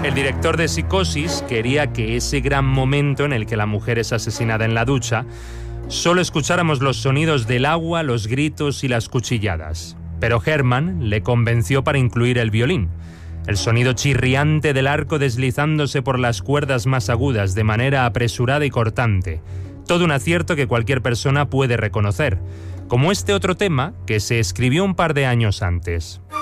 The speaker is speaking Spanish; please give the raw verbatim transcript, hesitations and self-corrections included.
El director de Psicosis quería que ese gran momento en el que la mujer es asesinada en la ducha solo escucháramos los sonidos del agua, los gritos y las cuchilladas. Pero Herrmann le convenció para incluir el violín, el sonido chirriante del arco deslizándose por las cuerdas más agudas de manera apresurada y cortante. Todo un acierto que cualquier persona puede reconocer, como este otro tema que se escribió un par de años antes.